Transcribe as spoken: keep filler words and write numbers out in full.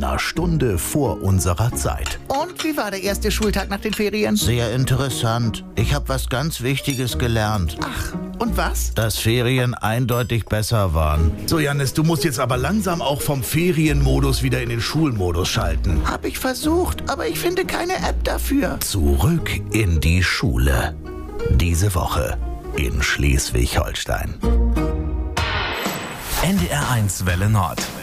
einer Stunde vor unserer Zeit. Und wie war der erste Schultag nach den Ferien? Sehr interessant. Ich habe was ganz Wichtiges gelernt. Ach, und was? Dass Ferien eindeutig besser waren. So, Jannis, du musst jetzt aber langsam auch vom Ferienmodus wieder in den Schulmodus schalten. Hab ich versucht, aber ich finde keine App dafür. Zurück in die Schule. Diese Woche in Schleswig-Holstein. N D R eins Welle Nord.